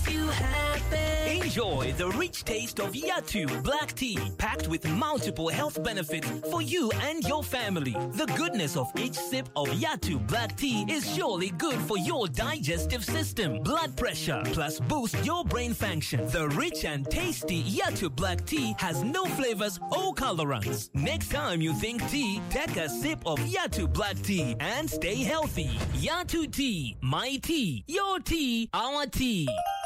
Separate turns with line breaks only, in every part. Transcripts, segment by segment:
you happy.
Enjoy the rich taste of Yatu Black Tea, packed with multiple health benefits for you and your family. The goodness of each sip of Yatu Black Tea is surely good for your digestive system, blood pressure, plus boost your brain function. The rich and tasty Yatu Black Tea has no flavors or colorants. Next time you think tea, take a sip of Yatu Black Tea and stay healthy. Yatu Tea, my tea, your tea, our tea.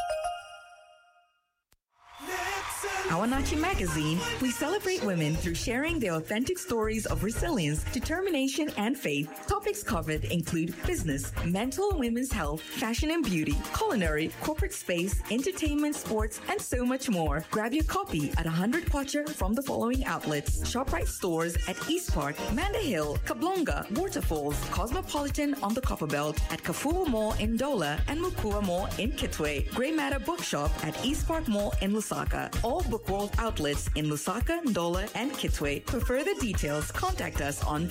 Awanachi Magazine, we celebrate women through sharing their authentic stories of resilience, determination, and faith. Topics covered include business, mental and women's health, fashion and beauty, culinary, corporate space, entertainment, sports, and so much more. Grab your copy at 100 kwacha from the following outlets: ShopRite stores at East Park, Manda Hill, Kablonga, Waterfalls, Cosmopolitan on the Copperbelt, at Kafua Mall in Dola, and Mukua Mall in Kitwe. Grey Matter Bookshop at East Park Mall in Lusaka. All Book World outlets in Lusaka, Ndola, and Kitwe. For further details, contact us on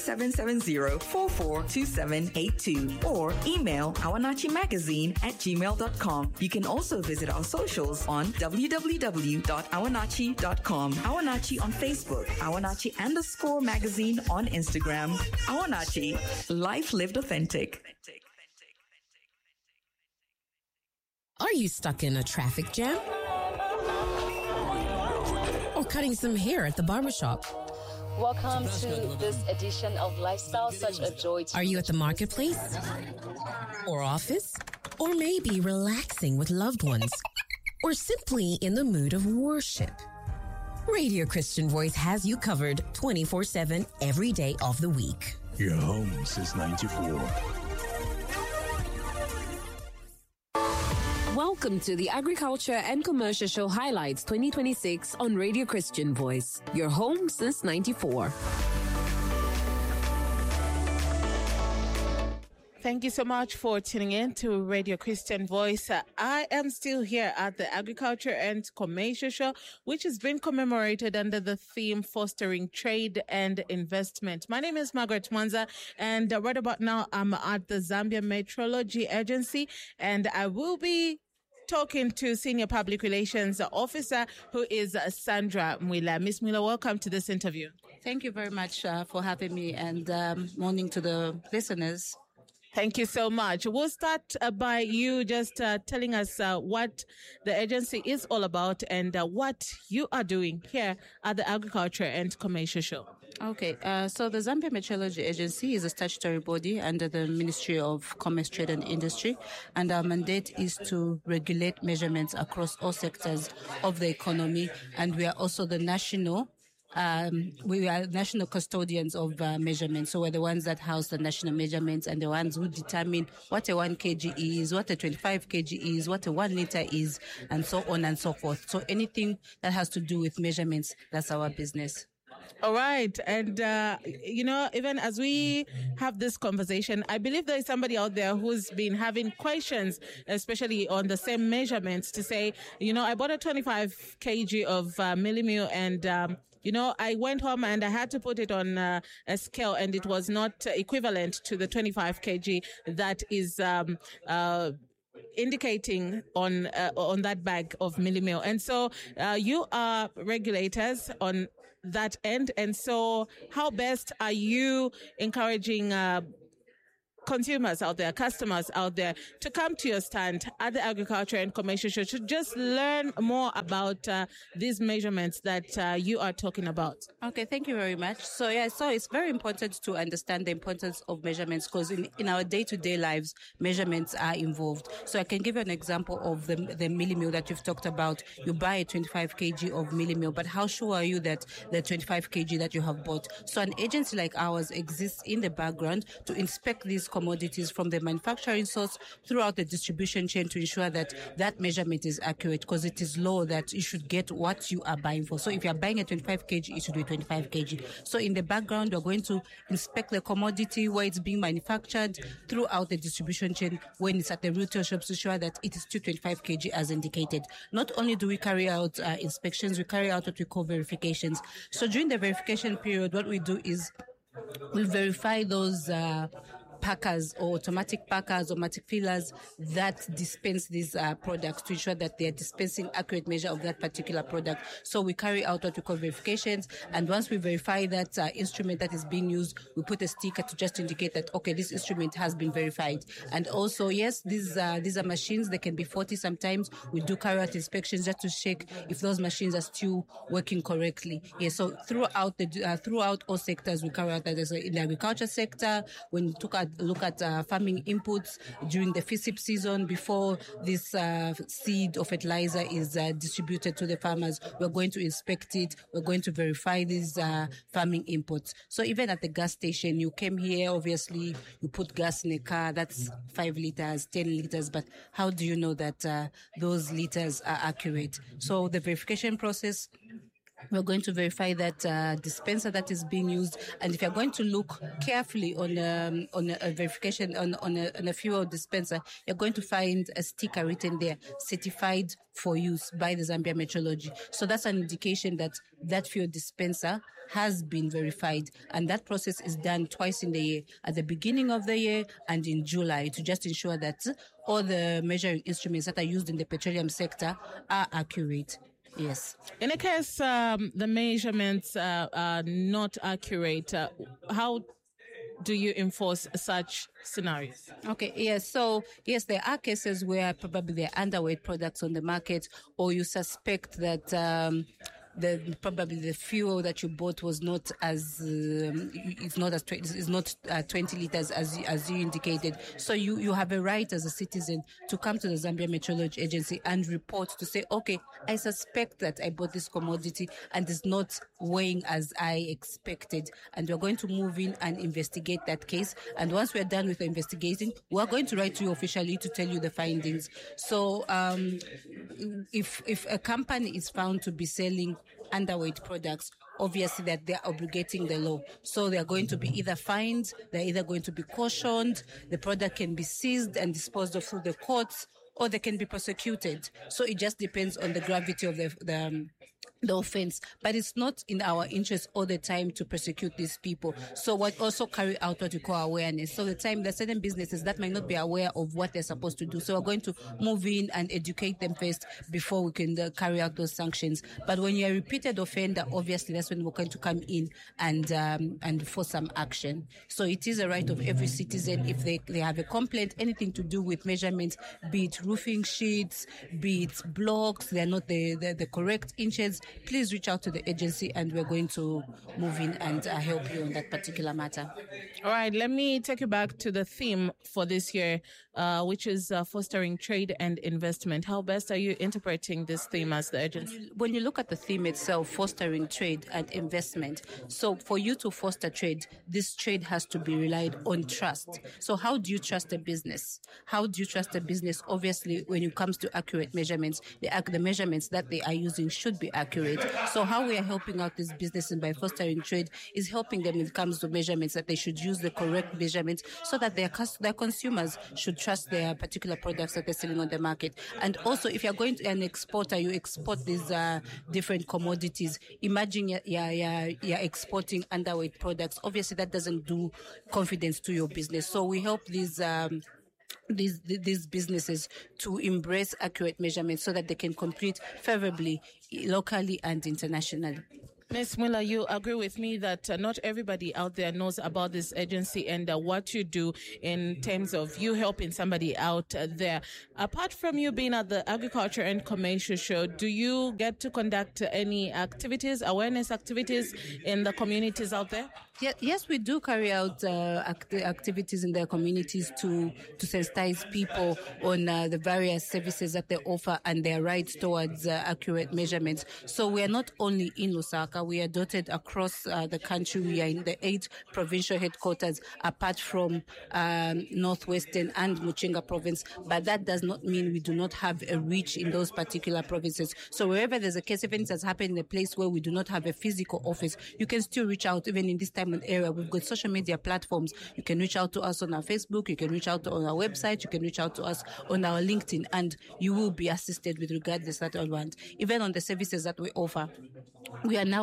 0770-442782 or email awanachimagazine@gmail.com. You can also visit our socials on www.awanachi.com. Awanachi on Facebook, Awanachi_magazine on Instagram. Awanachi, life lived authentic.
Are you stuck in a traffic jam? Or cutting some hair at the barbershop?
Welcome to this edition of Lifestyle, such a joy to
Are you at the marketplace? Or office? Or maybe relaxing with loved ones? Or simply in the mood of worship? Radio Christian Voice has you covered 24/7 every day of the week.
Your home since 94.
Welcome to the Agriculture and Commercial Show Highlights 2026 on Radio Christian Voice, your home since 94.
Thank you so much for tuning in to Radio Christian Voice. I am still here at the Agriculture and Commercial Show, which has been commemorated under the theme Fostering Trade and Investment. My name is Margaret Mwanza, and right about now I'm at the Zambia Meteorology Agency, and I will be talking to Senior Public Relations Officer, who is Sandra Mwila. Miss Mwila, welcome to this interview.
Thank you very much for having me, and morning to the listeners.
Thank you so much. We'll start by you just telling us what the agency is all about and what you are doing here at the Agriculture and Commercial Show.
Okay, so the Zambia Meteorology Agency is a statutory body under the Ministry of Commerce, Trade and Industry, and our mandate is to regulate measurements across all sectors of the economy, and we are also the national custodians of measurements. So we're the ones that house the national measurements and the ones who determine what a 1 kg is, what a 25 kg is, what a 1 liter is, and so on and so forth. So anything that has to do with measurements, that's our business.
All right. And, even as we have this conversation, I believe there is somebody out there who's been having questions, especially on the same measurements, to say, I bought a 25 kg of millimil and, I went home and I had to put it on a scale and it was not equivalent to the 25 kg that is, indicating on that bag of millimil. And so you are regulators on that end. And so how best are you encouraging consumers out there, customers out there, to come to your stand at the Agriculture and Commercial Show to just learn more about these measurements that you are talking about?
Okay, thank you very much. So it's very important to understand the importance of measurements, because in our day-to-day lives, measurements are involved. So I can give you an example of the millimil that you've talked about. You buy a 25 kg of millimil, but how sure are you that the 25 kg that you have bought? So an agency like ours exists in the background to inspect these commodities from the manufacturing source throughout the distribution chain to ensure that that measurement is accurate, because it is law that you should get what you are buying for. So if you are buying a 25 kg, it should be 25 kg. So in the background, we're going to inspect the commodity where it's being manufactured throughout the distribution chain when it's at the retail shops to ensure that it is still 25 kg as indicated. Not only do we carry out inspections, we carry out what we call verifications. So during the verification period, what we do is we verify those packers or automatic packers, automatic fillers that dispense these products to ensure that they are dispensing accurate measure of that particular product. So we carry out what we call verifications, and once we verify that instrument that is being used, we put a sticker to just indicate that, okay, this instrument has been verified. And also, yes, these are machines. They can be faulty sometimes. We do carry out inspections just to check if those machines are still working correctly. Yeah, so throughout all sectors, we carry out that. In the agriculture sector, when we look at farming inputs during the FISIP season, before this seed or fertilizer is distributed to the farmers, we're going to inspect it. We're going to verify these farming inputs. So even at the gas station, you came here, obviously, you put gas in a car, that's 5 liters, 10 liters, but how do you know that those liters are accurate? So the verification process, we're going to verify that dispenser that is being used, and if you're going to look carefully on a verification on a fuel dispenser, you're going to find a sticker written there, certified for use by the Zambia Metrology. So that's an indication that that fuel dispenser has been verified, and that process is done twice in the year, at the beginning of the year and in July, to just ensure that all the measuring instruments that are used in the petroleum sector are accurate. Yes.
In a case the measurements are not accurate, how do you enforce such scenarios?
Okay, yes. So, yes, there are cases where probably there are underweight products on the market, or you suspect that probably the fuel that you bought was not as it's not 20 liters as you indicated. So you have a right as a citizen to come to the Zambia Metrology Agency and report to say, okay, I suspect that I bought this commodity and it's not weighing as I expected, and we're going to move in and investigate that case. And once we're done with the investigating, we're going to write to you officially to tell you the findings. So if a company is found to be selling underweight products, obviously that they're obligating the law. So they're going to be either fined, they're either going to be cautioned, the product can be seized and disposed of through the courts, or they can be prosecuted. So it just depends on the gravity of the offense, but it's not in our interest all the time to prosecute these people. So what also carry out what we call awareness. So there are certain businesses that might not be aware of what they're supposed to do. So we're going to move in and educate them first before we can carry out those sanctions. But when you're a repeated offender, obviously that's when we're going to come in and force some action. So it is a right of every citizen, if they have a complaint, anything to do with measurements, be it roofing sheets, be it blocks, they're not the correct inches, please reach out to the agency and we're going to move in and help you on that particular matter.
All right, let me take you back to the theme for this year, which is fostering trade and investment. How best are you interpreting this theme as the agency?
When you look at the theme itself, fostering trade and investment, so for you to foster trade, this trade has to be relied on trust. So how do you trust a business? How do you trust a business? Obviously, when it comes to accurate measurements, the measurements that they are using should be accurate. So how we are helping out these businesses by fostering trade is helping them when it comes to measurements, that they should use the correct measurements so that their consumers should trust their particular products that they're selling on the market. And also, if you're going to an exporter, you export these different commodities. Imagine you're exporting underweight products. Obviously, that doesn't do confidence to your business. So we help these businesses to embrace accurate measurements so that they can compete favorably locally and internationally.
Ms. Miller, you agree with me that not everybody out there knows about this agency and what you do in terms of you helping somebody out there. Apart from you being at the Agriculture and Commercial Show, do you get to conduct any activities, awareness activities in the communities out there?
Yes, we do carry out activities in their communities to sensitize people on the various services that they offer and their rights towards accurate measurements. So we are not only in Lusaka, we are dotted across the country. We are in the 8 provincial headquarters, apart from Northwestern and Muchinga province. But that does not mean we do not have a reach in those particular provinces. So wherever there's a case, even if it's happened in a place where we do not have a physical office, you can still reach out even in this time and area. We've got social media platforms. You can reach out to us on our Facebook. You can reach out on our website. You can reach out to us on our LinkedIn, and you will be assisted with regardless that I want. Even on the services that we offer, we are now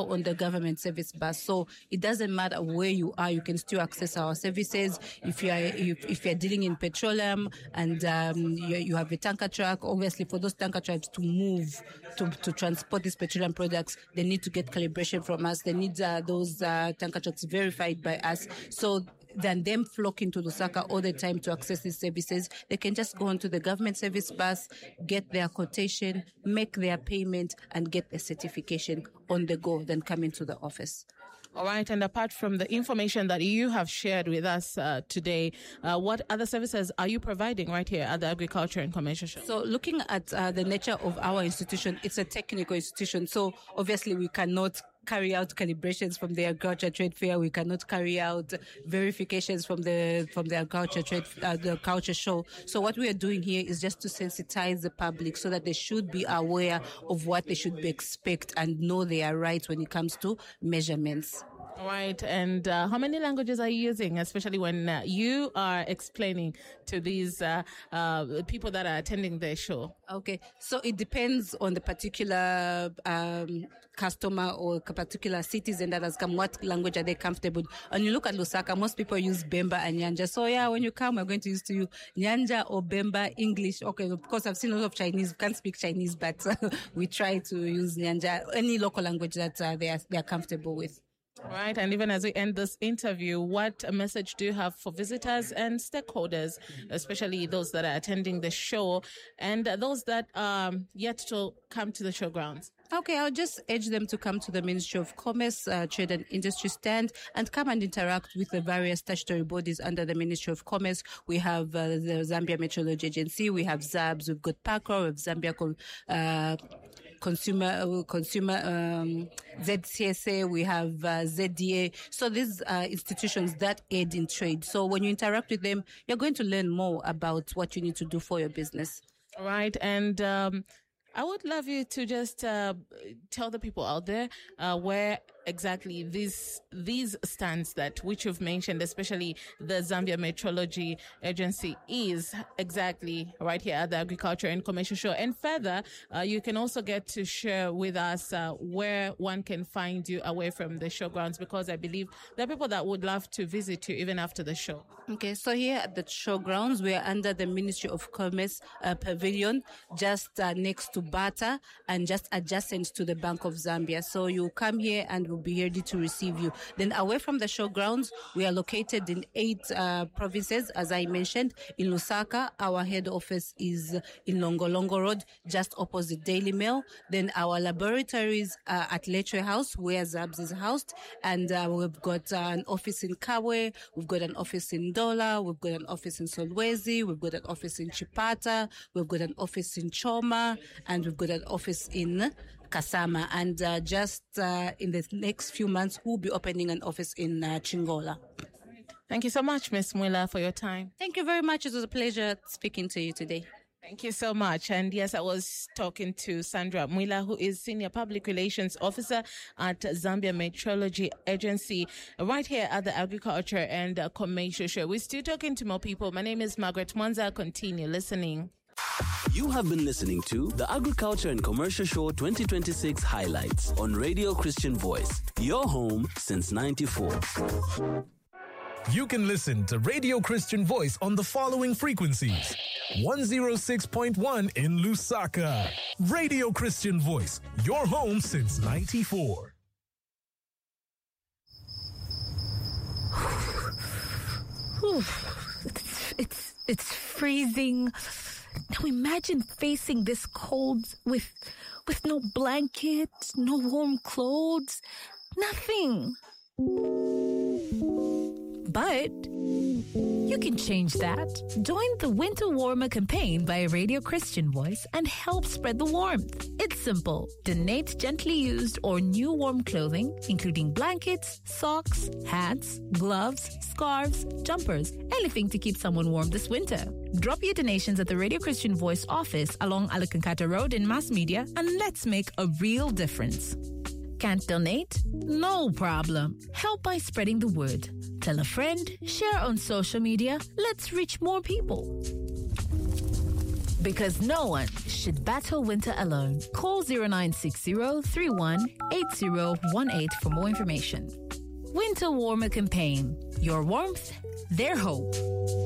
now on the government service bus. So it doesn't matter where you are, you can still access our services. If you're dealing in petroleum and you have a tanker truck, obviously for those tanker trucks to move to transport these petroleum products, they need to get calibration from us. They need those tanker trucks verified by us. So than them flocking to Lusaka all the time to access these services, they can just go onto the government service bus, get their quotation, make their payment, and get the certification on the go, then come into the office.
All right. And apart from the information that you have shared with us today, what other services are you providing right here at the Agriculture and Commercial Show?
So looking at the nature of our institution, it's a technical institution. So obviously we cannot carry out calibrations from the Agriculture Trade Fair. We cannot carry out verifications from the Agriculture Trade, the Culture Show. So what we are doing here is just to sensitize the public so that they should be aware of what they should expect and know their rights when it comes to measurements.
All right. And how many languages are you using, especially when you are explaining to these people that are attending the show?
Okay. So it depends on the particular customer or particular citizen that has come. What language are they comfortable with? And you look at Lusaka, most people use Bemba and Nyanja. So yeah, when you come, we're going to use to you Nyanja or Bemba English. Okay, of course, I've seen a lot of Chinese. We can't speak Chinese, but we try to use Nyanja, any local language that they are comfortable with.
Right. And even as we end this interview, what message do you have for visitors and stakeholders, especially those that are attending the show and those that are yet to come to the showgrounds?
Okay, I'll just urge them to come to the Ministry of Commerce, Trade and Industry stand and come and interact with the various statutory bodies under the Ministry of Commerce. We have the Zambia Metrology Agency, we have ZABS, we've got PACRO, we have Zambia Consumer ZCSA, we have ZDA. So these are institutions that aid in trade. So when you interact with them, you're going to learn more about what you need to do for your business.
All right. And I would love you to just tell the people out there where exactly these stands which you've mentioned, especially the Zambia Metrology Agency, is exactly right here at the Agriculture and Commercial Show. And further, you can also get to share with us where one can find you away from the showgrounds, because I believe there are people that would love to visit you even after the show.
Okay, so here at the showgrounds, we are under the Ministry of Commerce Pavilion, just next to Bata and just adjacent to the Bank of Zambia. So you come here and we'll be ready to receive you. Then away from the showgrounds, we are located in 8 provinces, as I mentioned. In Lusaka, our head office is in Longolongo Road, just opposite Daily Mail. Then our laboratories are at Lechwe House, where ZABS is housed. And we've got an office in Kawe, we've got an office in Dola, we've got an office in Solwezi, we've got an office in Chipata, we've got an office in Choma, and we've got an office in Kasama. And just in the next few months, we'll be opening an office in Chingola.
Thank you so much, Ms. Mwila, for your time.
Thank you very much. It was a pleasure speaking to you today.
Thank you so much. And yes, I was talking to Sandra Mwila, who is Senior Public Relations Officer at Zambia Metrology Agency, right here at the Agriculture and Commercial Show. We're still talking to more people. My name is Margaret Mwanza. Continue listening.
You have been listening to the Agriculture and Commercial Show 2026 highlights on Radio Christian Voice, your home since '94.
You can listen to Radio Christian Voice on the following frequencies: 106.1 in Lusaka. Radio Christian Voice, your home since '94.
It's freezing. Now imagine facing this cold with no blanket, no warm clothes, nothing. But you can change that. Join the Winter Warmer campaign by Radio Christian Voice and help spread the warmth. It's simple. Donate gently used or new warm clothing, including blankets, socks, hats, gloves, scarves, jumpers, anything to keep someone warm this winter. Drop your donations at the Radio Christian Voice office along Alakankata Road in Mass Media, and let's make a real difference. Can't donate? No problem. Help by spreading the word. Tell a friend, share on social media. Let's reach more people. Because no one should battle winter alone. Call 0960 31 8018 for more information. Winter Warmer Campaign. Your warmth, their hope.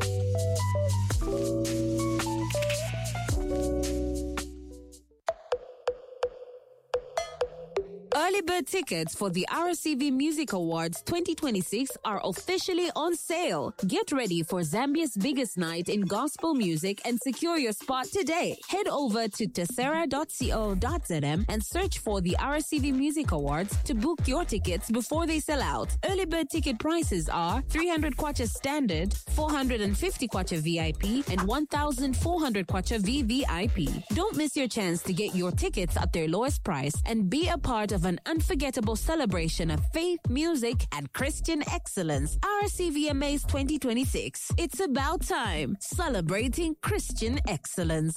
Early bird tickets for the RCV Music Awards 2026 are officially on sale. Get ready for Zambia's biggest night in gospel music and secure your spot today. Head over to tessera.co.zm and search for the RCV Music Awards to book your tickets before they sell out. Early bird ticket prices are 300 kwacha standard, 450 kwacha VIP, and 1,400 kwacha VVIP. Don't miss your chance to get your tickets at their lowest price and be a part of an unforgettable celebration of faith, music, and Christian excellence. RCVMA's 2026. It's about time. Celebrating Christian excellence.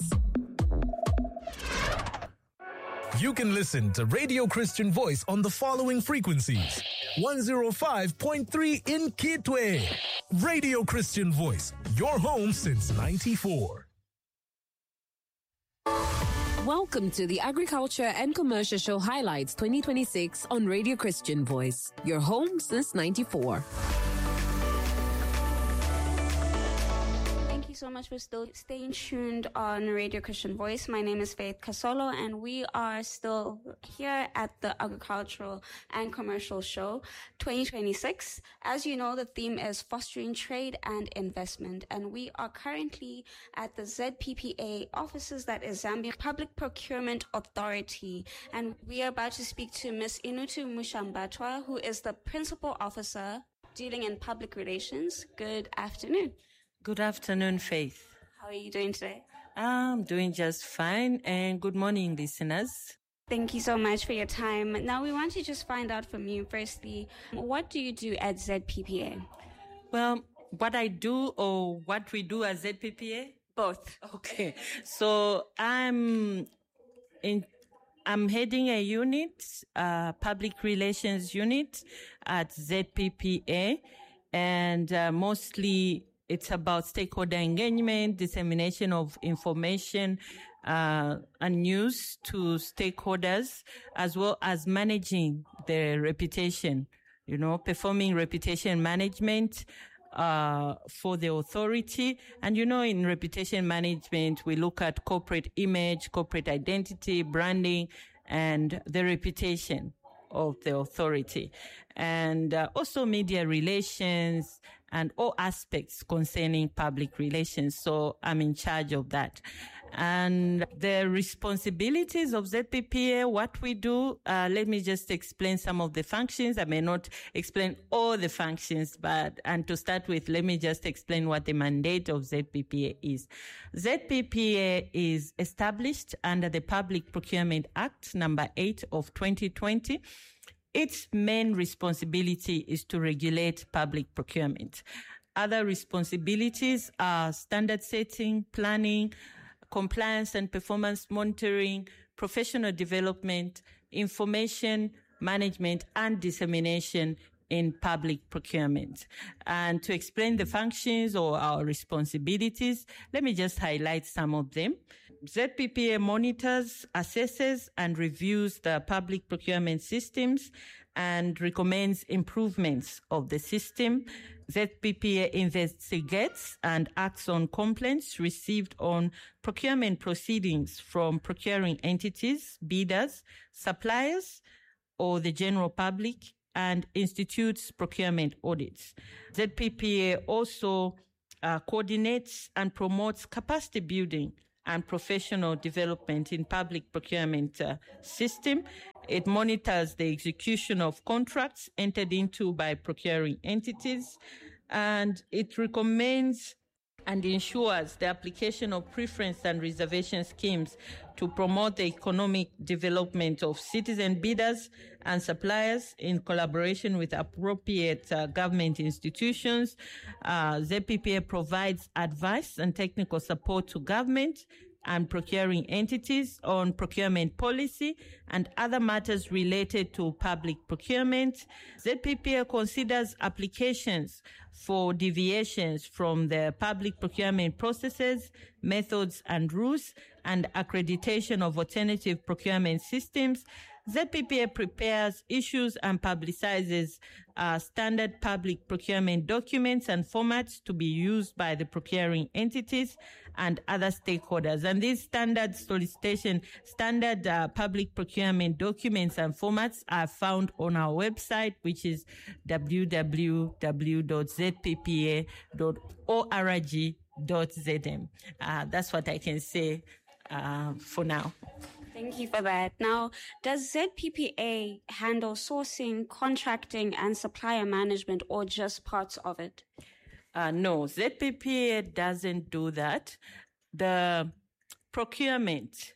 You can listen to Radio Christian Voice on the following frequencies. 105.3 in Kitwe. Radio Christian Voice, your home since 94.
Welcome to the Agriculture and Commercial Show Highlights 2026 on Radio Christian Voice, your home since 94.
Thank you so much for still staying tuned on Radio Christian Voice. My name is Faith Casolo, and we are still here at the Agricultural and Commercial Show 2026. As you know, the theme is fostering trade and investment, and we are currently at the ZPPA offices, that is Zambia Public Procurement Authority, and we are about to speak to Ms. Inutu Mushambatwa, who is the Principal Officer dealing in Public Relations. Good afternoon.
Good afternoon, Faith.
How are you doing today?
I'm doing just fine, and good morning, listeners.
Thank you so much for your time. Now, we want to just find out from you, firstly, what do you do at ZPPA?
Well, what I do or what we do at ZPPA?
Both.
Okay. So I'm heading a unit, public relations unit at ZPPA, and mostly it's about stakeholder engagement, dissemination of information and news to stakeholders, as well as managing their reputation, performing reputation management for the authority. And, in reputation management, we look at corporate image, corporate identity, branding, and the reputation of the authority. And also media relations and all aspects concerning public relations. So I'm in charge of that. And the responsibilities of ZPPA, what we do, let me just explain some of the functions. I may not explain all the functions, and to start with, let me just explain what the mandate of ZPPA is. ZPPA is established under the Public Procurement Act number 8 of 2020. Its main responsibility is to regulate public procurement. Other responsibilities are standard setting, planning, compliance and performance monitoring, professional development, information management, and dissemination in public procurement. And to explain the functions or our responsibilities, let me just highlight some of them. ZPPA monitors, assesses, and reviews the public procurement systems and recommends improvements of the system. ZPPA investigates and acts on complaints received on procurement proceedings from procuring entities, bidders, suppliers, or the general public, and institutes procurement audits. ZPPA also coordinates and promotes capacity building and professional development in public procurement system. It monitors the execution of contracts entered into by procuring entities, and it recommends and ensures the application of preference and reservation schemes to promote the economic development of citizen bidders and suppliers in collaboration with appropriate government institutions. ZPPA provides advice and technical support to government and procuring entities on procurement policy and other matters related to public procurement. ZPPA considers applications for deviations from the public procurement processes, methods and rules, and accreditation of alternative procurement systems. ZPPA prepares, issues, and publicizes standard public procurement documents and formats to be used by the procuring entities and other stakeholders. And these standard public procurement documents and formats are found on our website, which is www.zppa.org.zm. That's what I can say for now.
Thank you for that. Now, does ZPPA handle sourcing, contracting, and supplier management, or just parts of it?
No, ZPPA doesn't do that. The procurement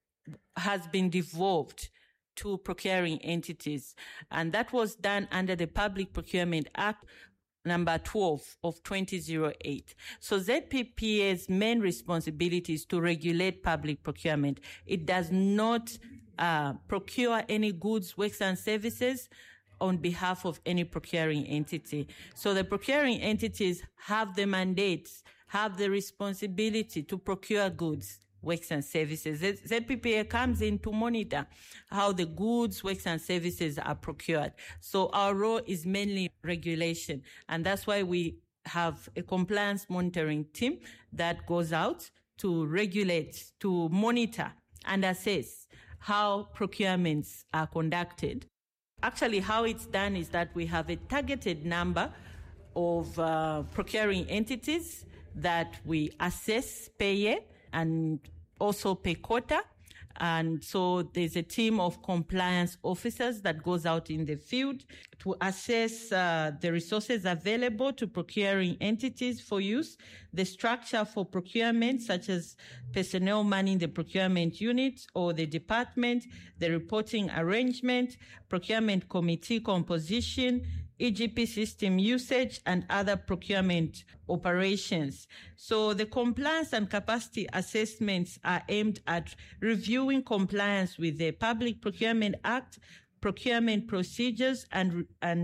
has been devolved to procuring entities, and that was done under the Public Procurement Act number 12 of 2008. So ZPPA's main responsibility is to regulate public procurement. It does not procure any goods, works, and services on behalf of any procuring entity. So the procuring entities have the mandates, have the responsibility to procure goods, works, and services. ZPPA comes in to monitor how the goods, works, and services are procured. So our role is mainly regulation, and that's why we have a compliance monitoring team that goes out to regulate, to monitor and assess how procurements are conducted. Actually, how it's done is that we have a targeted number of procuring entities that we assess per year and also per quarter. And so there's a team of compliance officers that goes out in the field to assess the resources available to procuring entities for use, the structure for procurement, such as personnel manning the procurement unit or the department, the reporting arrangement, procurement committee composition, EGP system usage, and other procurement operations. So the compliance and capacity assessments are aimed at reviewing compliance with the Public Procurement Act, procurement procedures, and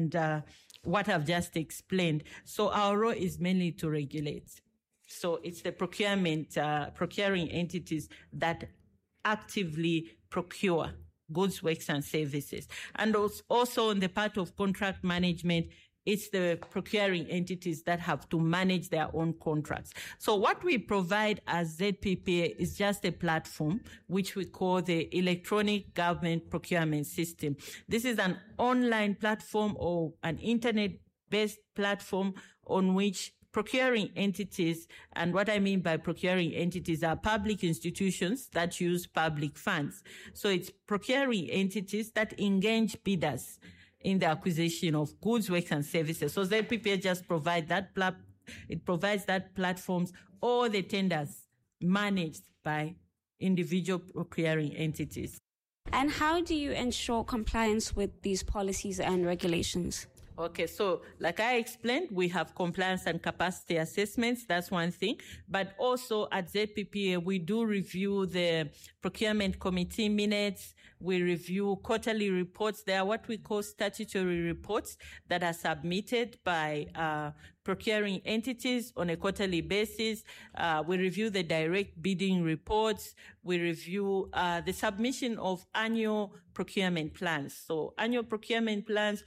what I've just explained. So our role is mainly to regulate. So it's the procuring entities that actively procure goods, works, and services. And also on the part of contract management, it's the procuring entities that have to manage their own contracts. So what we provide as ZPPA is just a platform, which we call the Electronic Government Procurement System. This is an online platform or an internet-based platform on which procuring entities, and what I mean by procuring entities are public institutions that use public funds. So it's procuring entities that engage bidders in the acquisition of goods, works, and services. So ZPPA just provides that platforms, or the tenders managed by individual procuring entities.
And how do you ensure compliance with these policies and regulations?
Okay, so like I explained, we have compliance and capacity assessments. That's one thing. But also at ZPPA, we do review the procurement committee minutes. We review quarterly reports. They are what we call statutory reports that are submitted by procuring entities on a quarterly basis. We review the direct bidding reports. We review the submission of annual procurement plans. So annual procurement plans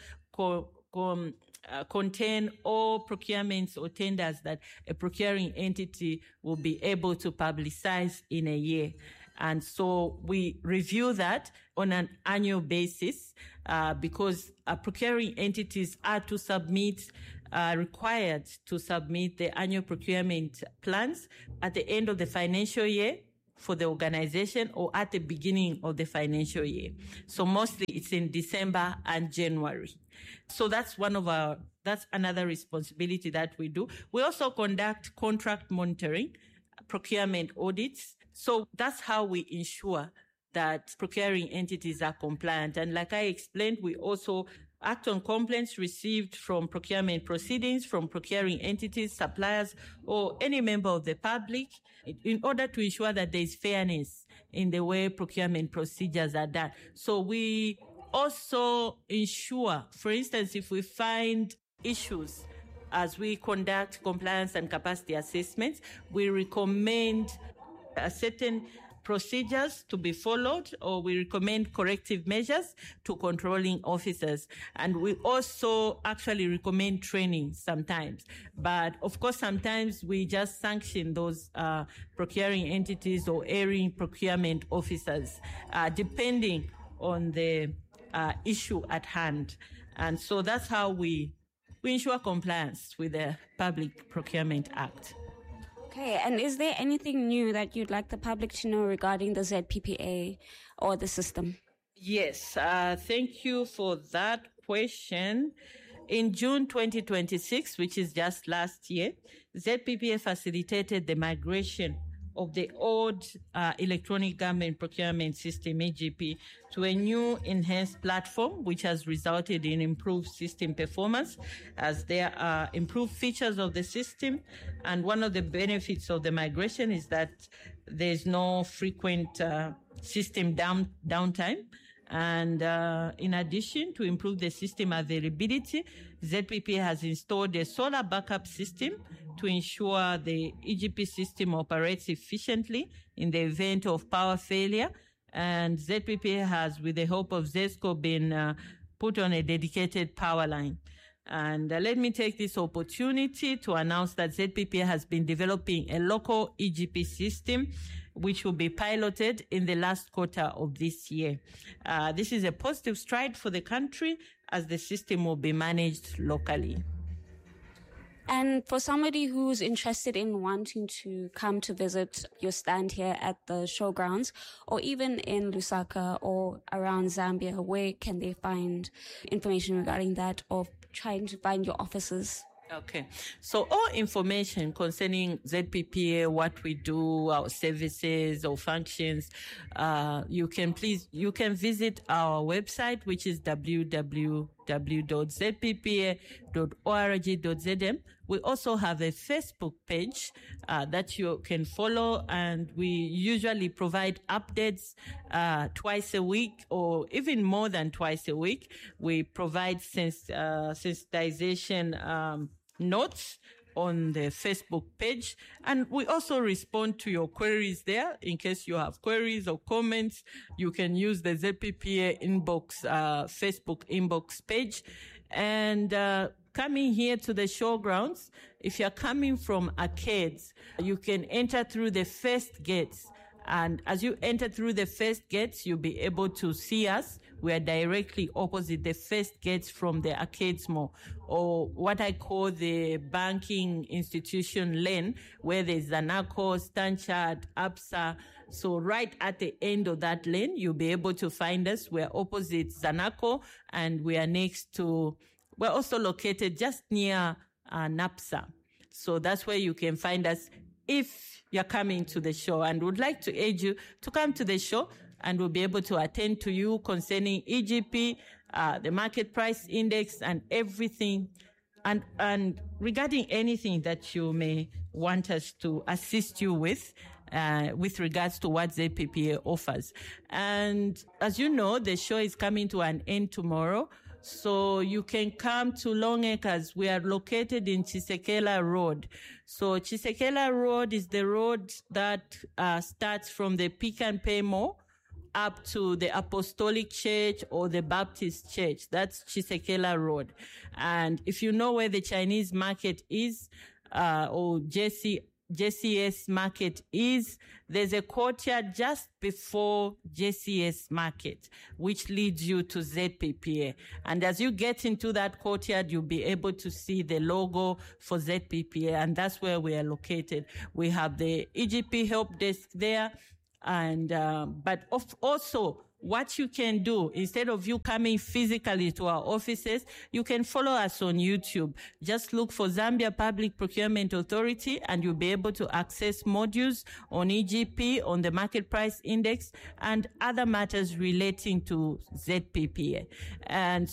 contain all procurements or tenders that a procuring entity will be able to publicize in a year. And so we review that on an annual basis because procuring entities are to submit, required to submit the annual procurement plans at the end of the financial year for the organization or at the beginning of the financial year. So mostly it's in December and January. So that's another responsibility that we do. We also conduct contract monitoring, procurement audits. So that's how we ensure that procuring entities are compliant. And like I explained, we also act on complaints received from procurement proceedings, from procuring entities, suppliers, or any member of the public, in order to ensure that there is fairness in the way procurement procedures are done. So we also ensure, for instance, if we find issues as we conduct compliance and capacity assessments, we recommend a certain procedures to be followed, or we recommend corrective measures to controlling officers. And we also actually recommend training sometimes. But of course, sometimes we just sanction those procuring entities or erring procurement officers, depending on the issue at hand. And so that's how we ensure compliance with the Public Procurement Act.
Okay, and is there anything new that you'd like the public to know regarding the ZPPA or the system?
Yes, thank you for that question. In June 2026, which is just last year, ZPPA facilitated the migration of the old electronic government procurement system, EGP, to a new enhanced platform, which has resulted in improved system performance, as there are improved features of the system. And one of the benefits of the migration is that there's no frequent system downtime. And in addition, to improve the system availability, ZPPA has installed a solar backup system to ensure the EGP system operates efficiently in the event of power failure. And ZPPA has, with the help of ZESCO, been put on a dedicated power line. And let me take this opportunity to announce that ZPPA has been developing a local EGP system, which will be piloted in the last quarter of this year. This is a positive stride for the country, as the system will be managed locally.
And for somebody who's interested in wanting to come to visit your stand here at the showgrounds, or even in Lusaka or around Zambia, where can they find information regarding that, or trying to find your offices?
Okay. So all information concerning ZPPA, what we do, our services or functions, you can visit our website, which is www.zppa.org.zm. We also have a Facebook page that you can follow, and we usually provide updates twice a week, or even more than twice a week. We provide sensitization notes on the Facebook page, and we also respond to your queries there. In case you have queries or comments, you can use the ZPPA inbox, Facebook inbox page. And coming here to the showgrounds, if you're coming from Arcades, you can enter through the first gates. And as you enter through the first gates, you'll be able to see us. We are directly opposite the first gates from the Arcades Mall, or what I call the banking institution lane, where there's Zanaco, Stanchart, ABSA. So right at the end of that lane, you'll be able to find us. We're opposite Zanaco, and we're also located just near NAPSA. So that's where you can find us if you're coming to the show, and would like to urge you to come to the show, and we'll be able to attend to you concerning EGP, the market price index, and everything, and regarding anything that you may want us to assist you with regards to what ZPPA offers. And as you know, the show is coming to an end tomorrow. So you can come to Long Acres. We are located in Chisekela Road. So Chisekela Road is the road that starts from the Pick and Pay Mall up to the Apostolic Church or the Baptist Church. That's Chisekela Road. And if you know where the Chinese market is, or JCS market is, there's a courtyard just before JCS market, which leads you to ZPPA. And as you get into that courtyard, you'll be able to see the logo for ZPPA, and that's where we are located. We have the EGP help desk there. And, but also what you can do, instead of you coming physically to our offices, you can follow us on YouTube. Just look for Zambia Public Procurement Authority, and you'll be able to access modules on EGP, on the market price index, and other matters relating to ZPPA. And